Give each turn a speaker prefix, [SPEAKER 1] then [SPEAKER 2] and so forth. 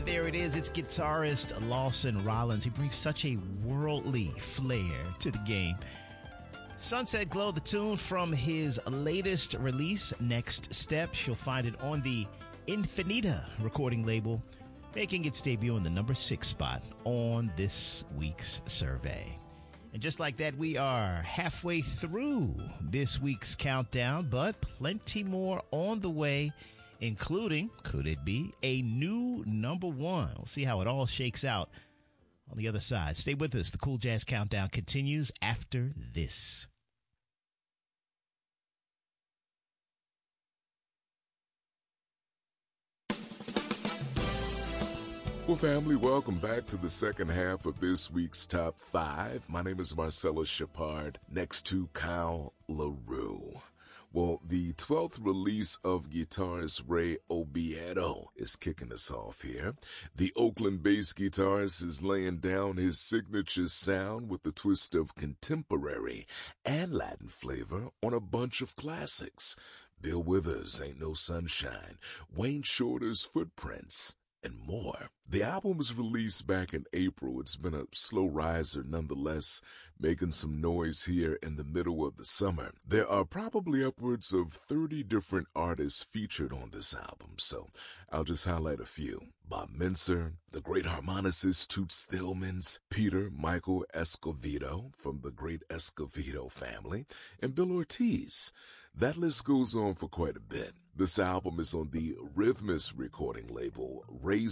[SPEAKER 1] There it is. It's guitarist Lawson Rollins. He brings such a worldly flair to the game. Sunset Glow, the tune from his latest release, Next Step. You'll find it on the Infinita recording label, making its debut in the number 6 spot on this week's survey. And just like that, we are halfway through this week's countdown, but plenty more on the way, including, could it be, a new number 1. We'll see how it all shakes out on the other side. Stay with us. The Cool Jazz Countdown continues after this.
[SPEAKER 2] Well, family, welcome back to the second half of this week's Top 5. My name is Marcellus Shepard, next to Kyle LaRue. Well, the 12th release of guitarist Ray Obiedo is kicking us off here. The Oakland-based guitarist is laying down his signature sound with a twist of contemporary and Latin flavor on a bunch of classics. Bill Withers' Ain't No Sunshine, Wayne Shorter's Footprints, and more. The album was released back in April. It's been a slow riser nonetheless, making some noise here in the middle of the summer. There are probably upwards of 30 different artists featured on this album, so I'll just highlight a few. Bob Mintzer, the great harmonicist Toots Thielemans, Peter Michael Escovedo from the great Escovedo family, and Bill Ortiz. That list goes on for quite a bit. This album is on the Rhythmus recording label, Razor